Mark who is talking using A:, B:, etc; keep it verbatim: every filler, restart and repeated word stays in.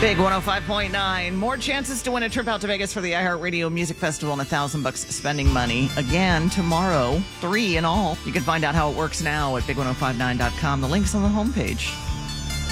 A: Big one oh five point nine. More chances to win a trip out to Vegas for the iHeartRadio Music Festival and a thousand bucks spending money. Again, tomorrow, three in all. You can find out how it works now at big one oh five nine dot com. The link's on the homepage.